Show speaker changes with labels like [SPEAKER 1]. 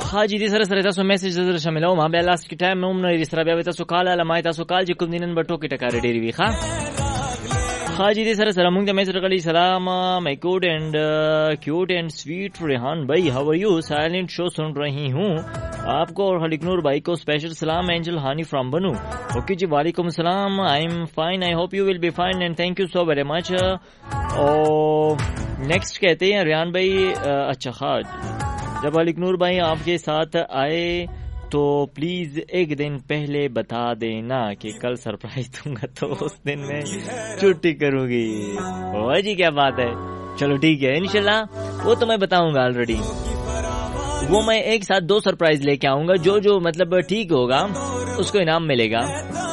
[SPEAKER 1] Haji di sara sara taso message zara shamila ma be last time mum no isra be taso kala la mai taso kal jikum dinan bato ki takare deri wi kha Haji di sara sara mung the message kali salam my good and cute and sweet Rehan bhai how are you silent show sun rahi hu आपको और हलिकनूर भाई को special सलाम angel honey from बनू okay जी वालेकुम सलाम I am fine I hope you will be fine and thank you so very much और next कहते हैं रियान भाई अच्छा हाँ जब हलिकनूर भाई आपके साथ आए तो प्लीज एक दिन पहले बता देना कि कल सरप्राइज दूंगा तो उस दिन मैं छुट्टी करूंगी ओ जी क्या बात है चलो ठीक है इंशाल्लाह वो तो मैं बताऊंगा ऑलरेडी वो मैं एक साथ 2 सरप्राइज लेके आऊंगा जो मतलब ठीक होगा उसको इनाम मिलेगा